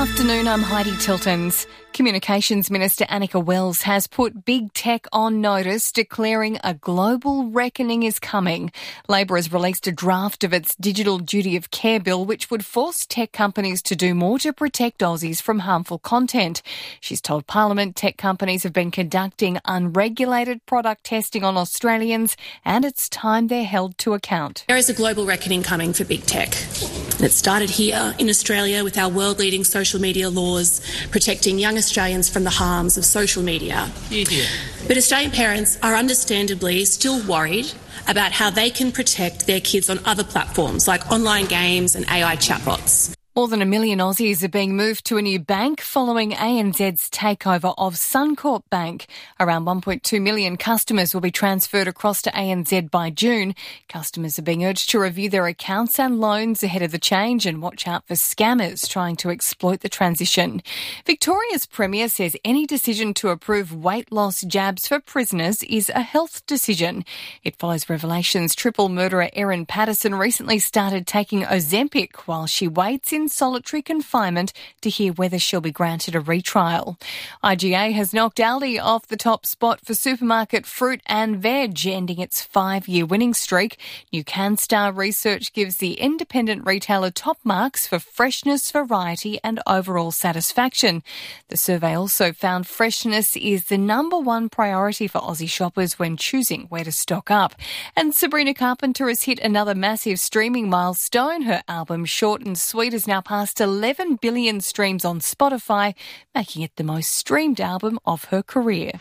afternoon, I'm Heidi Tiltons. Communications Minister Annika Wells has put big tech on notice, declaring a global reckoning is coming. Labor has released a draft of its Digital Duty of Care bill, which would force tech companies to do more to protect Aussies from harmful content. She's told Parliament tech companies have been conducting unregulated product testing on Australians, and it's time they're held to account. There is a global reckoning coming for big tech. It started here in Australia with our world-leading social media laws protecting young Australians from the harms of social media. But Australian parents are understandably still worried about how they can protect their kids on other platforms like online games and AI chatbots. More than 1 million Aussies are being moved to a new bank following ANZ's takeover of Suncorp Bank. Around 1.2 million customers will be transferred across to ANZ by June. Customers are being urged to review their accounts and loans ahead of the change and watch out for scammers trying to exploit the transition. Victoria's Premier says any decision to approve weight loss jabs for prisoners is a health decision. It follows revelations triple murderer Erin Patterson recently started taking Ozempic while she waits in solitary confinement to hear whether she'll be granted a retrial. IGA has knocked Aldi off the top spot for supermarket fruit and veg, ending its 5-year winning streak. New CanStar research gives the independent retailer top marks for freshness, variety and overall satisfaction. The survey also found freshness is the number one priority for Aussie shoppers when choosing where to stock up. And Sabrina Carpenter has hit another massive streaming milestone. Her album Short and Sweet has now passed 11 billion streams on Spotify, making it the most streamed album of her career.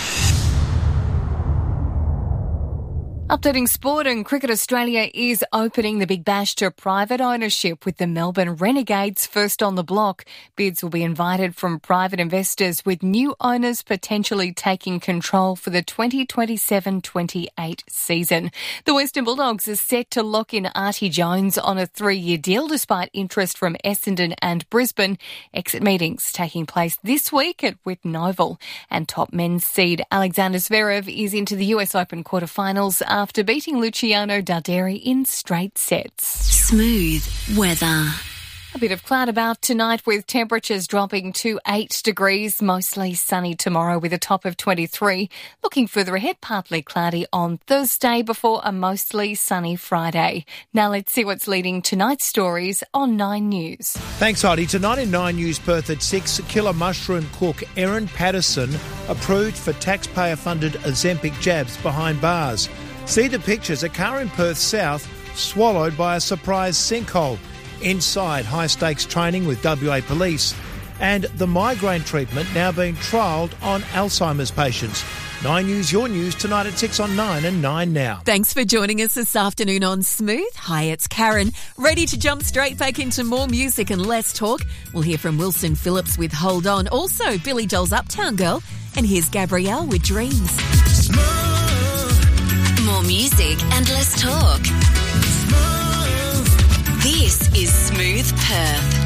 Updating sport, and Cricket Australia is opening the Big Bash to private ownership with the Melbourne Renegades first on the block. Bids will be invited from private investors, with new owners potentially taking control for the 2027-28 season. The Western Bulldogs are set to lock in Artie Jones on a 3-year deal despite interest from Essendon and Brisbane. Exit meetings taking place this week at Whitten Oval. And top men's seed Alexander Zverev is into the US Open quarterfinals after beating Luciano Darderi in straight sets. Smooth weather. A bit of cloud about tonight with temperatures dropping to 8 degrees, mostly sunny tomorrow with a top of 23. Looking further ahead, partly cloudy on Thursday before a mostly sunny Friday. Now let's see what's leading tonight's stories on 9 News. Thanks, Heidi. Tonight in 9 News Perth at 6, killer mushroom cook Erin Patterson approved for taxpayer-funded Ozempic jabs behind bars. See the pictures. A car in Perth South swallowed by a surprise sinkhole. Inside, high-stakes training with WA Police. And the migraine treatment now being trialled on Alzheimer's patients. 9 News, your news, tonight at 6 on 9 and 9 now. Thanks for joining us this afternoon on Smooth. Hi, it's Karen. Ready to jump straight back into more music and less talk? We'll hear from Wilson Phillips with Hold On. Also, Billy Joel's Uptown Girl. And here's Gabrielle with Dreams. Smooth. More music and less talk. Smooth. This is Smooth Perth.